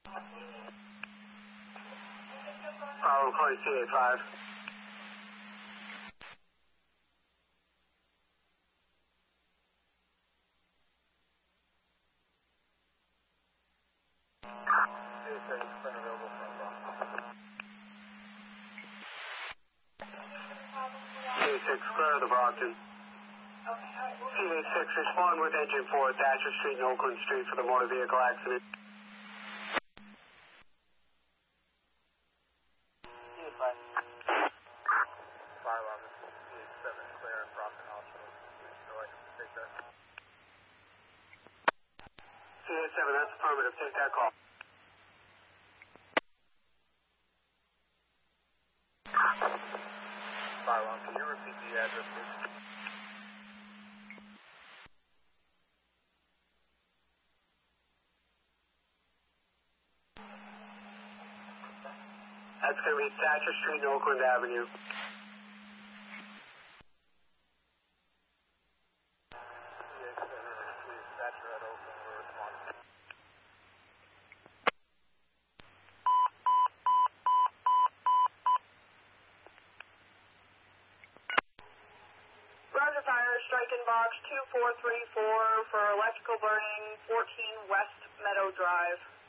Bravo, calling CA5. CA6, clear of the Brockton. CA6, respond with engine 4 at Thatcher Street and Oakland Street for the motor vehicle accident. Fire alarm is CA7 clear in Brockton Hospital. So I can take that. CA7, that's affirmative. Take that call. Fire alarm, can you repeat the address, please? That's going to be Thatcher Street and Oakland Avenue. CA7 is Thatcher at Oakland. We're responding. Roger Fire, strike in box 2434 for electrical burning, 14 West Meadow Drive.